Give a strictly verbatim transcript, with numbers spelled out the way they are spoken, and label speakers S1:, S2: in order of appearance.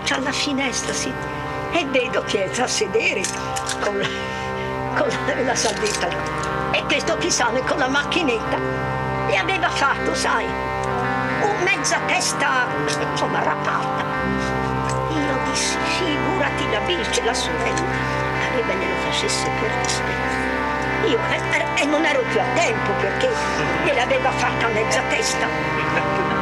S1: affaccia alla finestra, sì, e vedo che è a sedere con la, con la, la salvetta. E questo pisane con la macchinetta e aveva fatto, sai, un mezza testa, insomma, rapata. Io dissi, figurati la bice, la sorella, aveva glielo facesse per rispetto. Io e eh, eh, non ero più a tempo perché gliel'aveva fatta mezza testa.